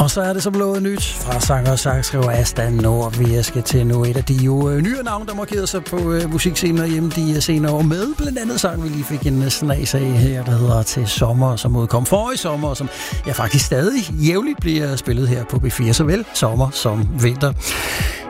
Og så er det som lovet nyt fra sanger og sangskriver Asta Nord. Vi skal til nu et af de nyere navne, der markerede sig på musikscener hjemme de senere år med. Blandt andet sang, vi lige fik en snas af her, der hedder Til Sommer, som udkom forrige sommer, og som faktisk stadig jævnligt bliver spillet her på B4, såvel sommer som vinter.